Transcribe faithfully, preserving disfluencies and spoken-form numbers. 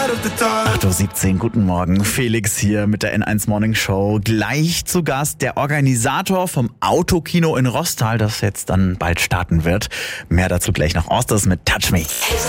acht Uhr siebzehn, guten Morgen. Felix hier mit der N eins Morning Show. Gleich zu Gast der Organisator vom Autokino in Rostal, das jetzt dann bald starten wird. Mehr dazu gleich noch aus, das mit Touch Me.